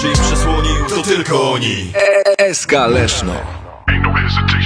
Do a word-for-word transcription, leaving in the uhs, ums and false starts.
twarzy i przesłonił, to tylko oni. S K Leszno. Ain't no hesitation.